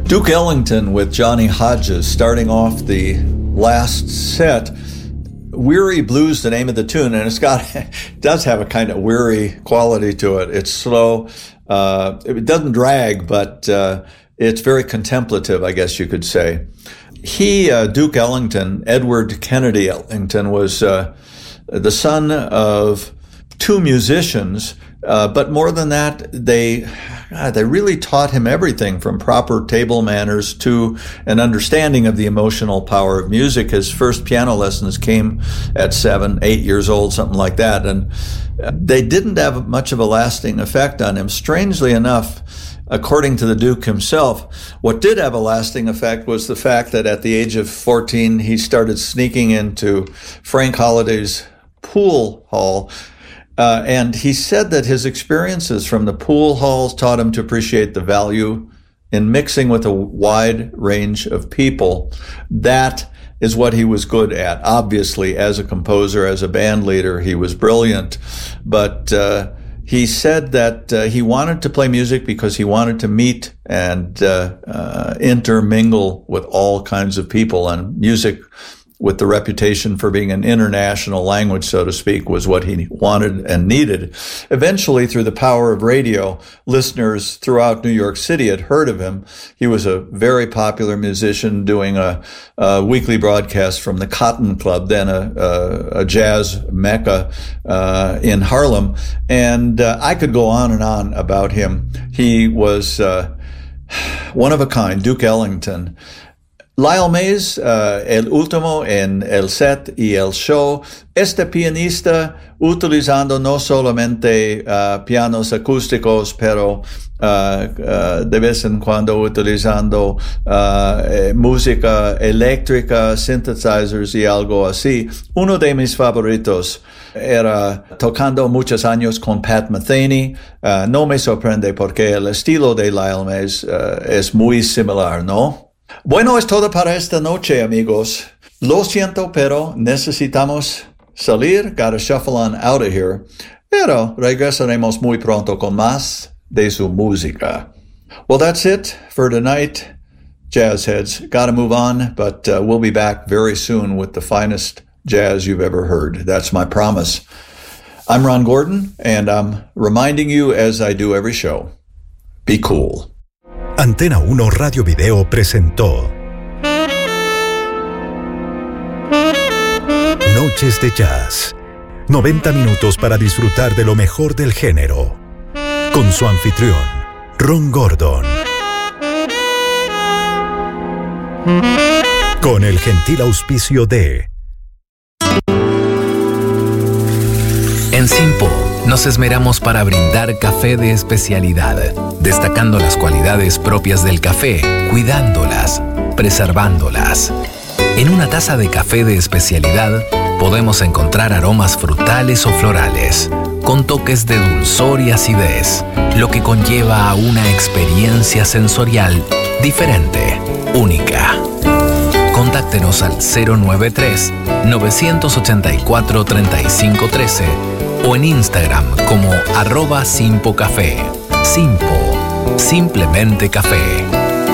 Duke Ellington with Johnny Hodges starting off the last set. Weary Blues, the name of the tune, and it does have a kind of weary quality to it. It's slow. It doesn't drag, but it's very contemplative, I guess you could say. Duke Ellington, Edward Kennedy Ellington, was the son of two musicians, but more than that, they really taught him everything from proper table manners to an understanding of the emotional power of music. His first piano lessons came at 7, 8 years old, something like that, and they didn't have much of a lasting effect on him. Strangely enough, according to the Duke himself, what did have a lasting effect was the fact that at the age of 14, he started sneaking into Frank Holliday's pool hall. And he said that his experiences from the pool halls taught him to appreciate the value in mixing with a wide range of people. That is what he was good at. Obviously, as a composer, as a band leader, he was brilliant. But he said that he wanted to play music because he wanted to meet and intermingle with all kinds of people, and music, with the reputation for being an international language, so to speak, was what he wanted and needed. Eventually, through the power of radio, listeners throughout New York City had heard of him. He was a very popular musician doing a weekly broadcast from the Cotton Club, then a jazz mecca in Harlem. And I could go on and on about him. He was one of a kind, Duke Ellington. Lyle Mays, el último en el set y el show, este pianista utilizando no solamente pianos acústicos, pero de vez en cuando utilizando música eléctrica, synthesizers y algo así. Uno de mis favoritos era tocando muchos años con Pat Metheny. No me sorprende porque el estilo de Lyle Mays es muy similar, ¿no? Bueno, es todo para esta noche, amigos. Lo siento, pero necesitamos salir. Gotta shuffle on out of here. Pero regresaremos muy pronto con más de su música. Well, that's it for tonight, jazz heads. Gotta move on, but we'll be back very soon with the finest jazz you've ever heard. That's my promise. I'm Ron Gordon, and I'm reminding you, as I do every show, be cool. Antena 1 Radio Video presentó Noches de Jazz. 90 minutos para disfrutar de lo mejor del género. Con su anfitrión, Ron Gordon. Con el gentil auspicio de... En Simpo nos esmeramos para brindar café de especialidad, destacando las cualidades propias del café, cuidándolas, preservándolas. En una taza de café de especialidad podemos encontrar aromas frutales o florales, con toques de dulzor y acidez, lo que conlleva a una experiencia sensorial diferente, única. Contáctenos al 093-984-3513 o en Instagram como @simpocafé. Simpo, simplemente café.